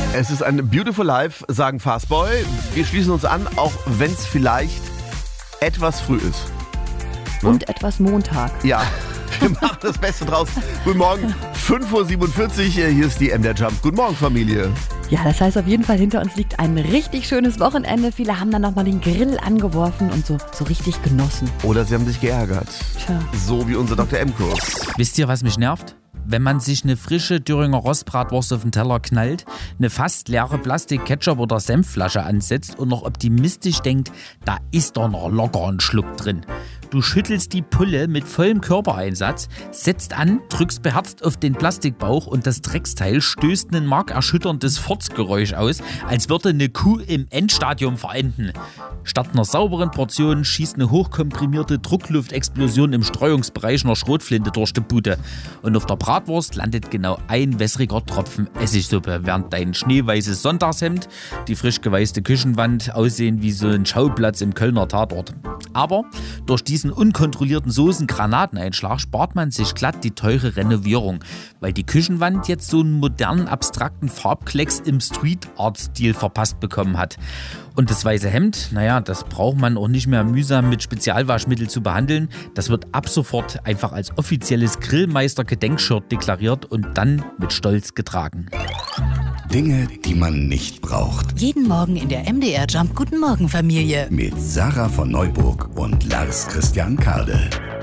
Es ist ein Beautiful Life, sagen Fastboy. Wir schließen uns an, auch wenn es vielleicht etwas früh ist. Und etwas Montag. Ja, wir machen das Beste draus. Guten Morgen, 5.47 Uhr, hier ist die MDR Jump. Guten Morgen, Familie. Ja, das heißt auf jeden Fall, hinter uns liegt ein richtig schönes Wochenende. Viele haben dann nochmal den Grill angeworfen und so richtig genossen. Oder sie haben sich geärgert. Tja. So wie unser Dr. M-Kurs. Wisst ihr, was mich nervt? Wenn man sich eine frische Thüringer Rostbratwurst auf den Teller knallt, eine fast leere Plastik-Ketchup- oder Senfflasche ansetzt und noch optimistisch denkt, da ist doch noch locker ein Schluck drin. Du schüttelst die Pulle mit vollem Körpereinsatz, setzt an, drückst beherzt auf den Plastikbauch und das Drecksteil stößt ein markerschütterndes Furzgeräusch aus, als würde eine Kuh im Endstadium verenden. Statt einer sauberen Portion schießt eine hochkomprimierte Druckluftexplosion im Streuungsbereich einer Schrotflinte durch die Bude. Und auf der Bratwurst landet genau ein wässriger Tropfen Essigsuppe, während dein schneeweißes Sonntagshemd, die frisch geweißte Küchenwand aussehen wie so ein Schauplatz im Kölner Tatort. Aber durch diesen unkontrollierten Soßen-Granateneinschlag spart man sich glatt die teure Renovierung, weil die Küchenwand jetzt so einen modernen, abstrakten Farbklecks im Street-Art-Stil verpasst bekommen hat. Und das weiße Hemd, naja, das braucht man auch nicht mehr mühsam mit Spezialwaschmittel zu behandeln. Das wird ab sofort einfach als offizielles Grillmeister-Gedenkshirt deklariert und dann mit Stolz getragen. Dinge, die man nicht braucht. Jeden Morgen in der MDR Jump Guten Morgen Familie. Mit Sarah von Neuburg und Lars Christian Kade.